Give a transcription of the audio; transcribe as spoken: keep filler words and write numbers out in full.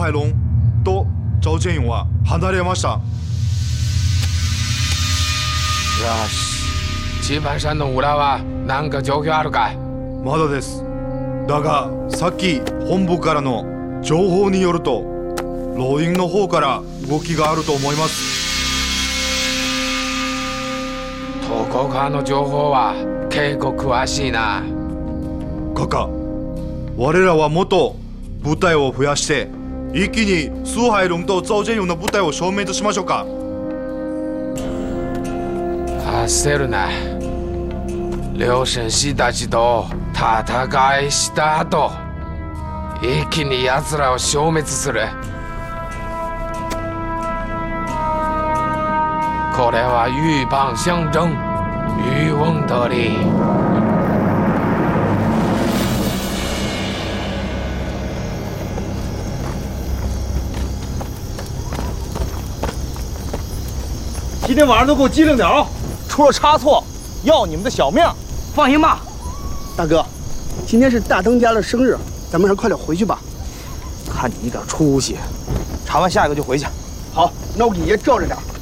海龍と趙建勇は離れました。 よし、棋盤山の裏は何か状況あるかい？ まだです。だがさっき本部からの情報によると牢院の方から動きがあると思います。 東光側の情報は結構詳しいな。 カカ、我らはもっと部隊を増やして一気に苏海龍と趙建勇の部隊を消滅しましょうか。 焦るな。両紳士たちと戦いした後、一気に奴らを消滅する。これは鹬蚌相争，渔翁得利。 今天晚上都给我机灵点啊！出了差错，要你们的小命！ 放心吧， 大哥，今天是大当家的生日，咱们还是快点回去吧。 看你一点出息，查完下一个就回去。 好，那我给爷照着点。